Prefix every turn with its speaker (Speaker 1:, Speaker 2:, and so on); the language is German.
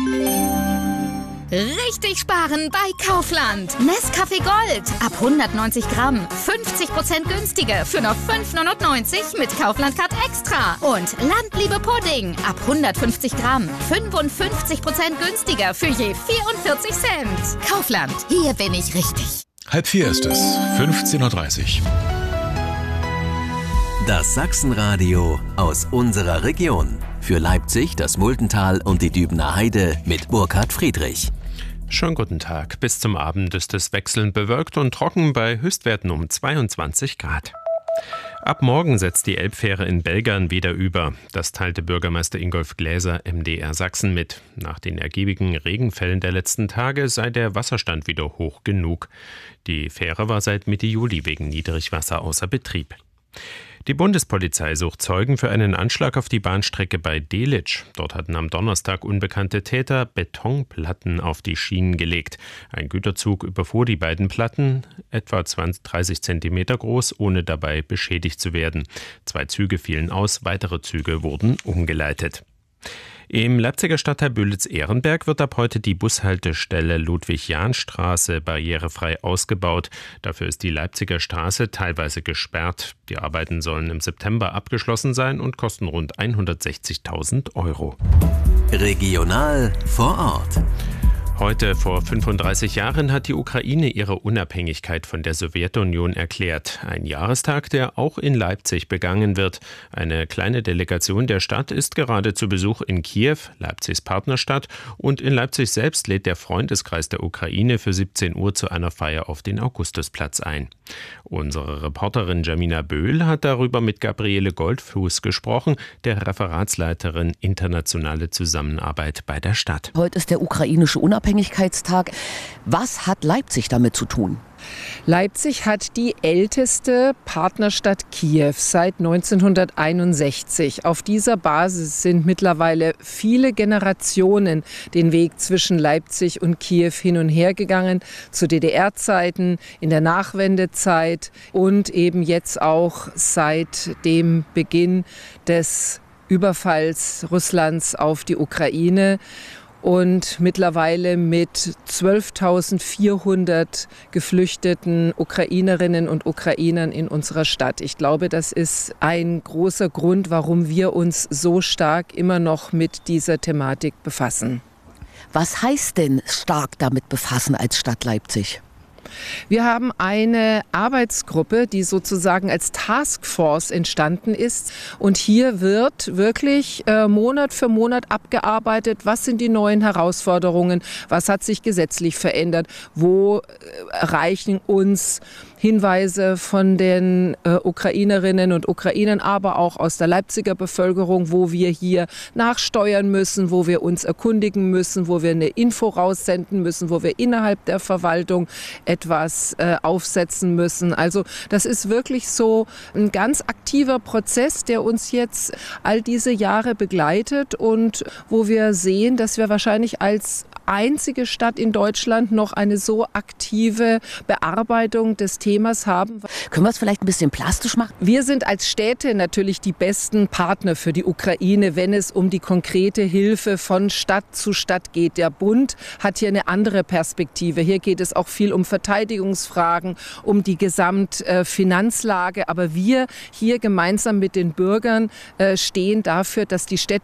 Speaker 1: Richtig sparen bei Kaufland. Nescafé Gold ab 190 Gramm. 50% günstiger für nur 5,99 mit Kaufland Card Extra. Und Landliebe Pudding ab 150 Gramm. 55% günstiger für je 44 Cent. Kaufland, hier bin ich richtig.
Speaker 2: 3:30 ist es, 15:30 Uhr.
Speaker 3: Das Sachsenradio aus unserer Region. Für Leipzig, das Multental und die Dübener Heide mit Burkhard Friedrich.
Speaker 4: Schönen guten Tag. Bis zum Abend ist es wechselnd bewölkt und trocken bei Höchstwerten um 22 Grad. Ab morgen setzt die Elbfähre in Belgern wieder über. Das teilte Bürgermeister Ingolf Gläser MDR Sachsen mit. Nach den ergiebigen Regenfällen der letzten Tage sei der Wasserstand wieder hoch genug. Die Fähre war seit Mitte Juli wegen Niedrigwasser außer Betrieb. Die Bundespolizei sucht Zeugen für einen Anschlag auf die Bahnstrecke bei Delitzsch. Dort hatten am Donnerstag unbekannte Täter Betonplatten auf die Schienen gelegt. Ein Güterzug überfuhr die beiden Platten, etwa 30 Zentimeter groß, ohne dabei beschädigt zu werden. 2 Züge fielen aus, weitere Züge wurden umgeleitet. Im Leipziger Stadtteil Böhlitz-Ehrenberg wird ab heute die Bushaltestelle Ludwig-Jahn-Straße barrierefrei ausgebaut. Dafür ist die Leipziger Straße teilweise gesperrt. Die Arbeiten sollen im September abgeschlossen sein und kosten rund 160.000 Euro.
Speaker 3: Regional vor Ort.
Speaker 4: Heute vor 35 Jahren hat die Ukraine ihre Unabhängigkeit von der Sowjetunion erklärt. Ein Jahrestag, der auch in Leipzig begangen wird. Eine kleine Delegation der Stadt ist gerade zu Besuch in Kiew, Leipzigs Partnerstadt. Und in Leipzig selbst lädt der Freundeskreis der Ukraine für 17 Uhr zu einer Feier auf den Augustusplatz ein. Unsere Reporterin Jamina Böhl hat darüber mit Gabriele Goldfuß gesprochen, der Referatsleiterin Internationale Zusammenarbeit bei der Stadt.
Speaker 5: Heute ist der ukrainische Unabhängigkeitstag. Was hat Leipzig damit zu tun?
Speaker 6: Leipzig hat die älteste Partnerstadt Kiew seit 1961. Auf dieser Basis sind mittlerweile viele Generationen den Weg zwischen Leipzig und Kiew hin und her gegangen, zu DDR-Zeiten, in der Nachwendezeit und eben jetzt auch seit dem Beginn des Überfalls Russlands auf die Ukraine. Und mittlerweile mit 12.400 geflüchteten Ukrainerinnen und Ukrainern in unserer Stadt. Ich glaube, das ist ein großer Grund, warum wir uns so stark immer noch mit dieser Thematik befassen.
Speaker 5: Was heißt denn stark damit befassen als Stadt Leipzig?
Speaker 6: Wir haben eine Arbeitsgruppe, die sozusagen als Taskforce entstanden ist. Und hier wird wirklich Monat für Monat abgearbeitet, was sind die neuen Herausforderungen, was hat sich gesetzlich verändert, wo erreichen uns Hinweise von den Ukrainerinnen und Ukrainern, aber auch aus der Leipziger Bevölkerung, wo wir hier nachsteuern müssen, wo wir uns erkundigen müssen, wo wir eine Info raussenden müssen, wo wir innerhalb der Verwaltung etwas aufsetzen müssen. Also das ist wirklich so ein ganz aktiver Prozess, der uns jetzt all diese Jahre begleitet und wo wir sehen, dass wir wahrscheinlich als einzige Stadt in Deutschland noch eine so aktive Bearbeitung des Themas haben.
Speaker 5: Können wir es vielleicht ein bisschen plastisch machen?
Speaker 6: Wir sind als Städte natürlich die besten Partner für die Ukraine, wenn es um die konkrete Hilfe von Stadt zu Stadt geht. Der Bund hat hier eine andere Perspektive. Hier geht es auch viel um Verteidigungsfragen, um die Gesamtfinanzlage. Aber wir hier gemeinsam mit den Bürgern stehen dafür, dass die Städte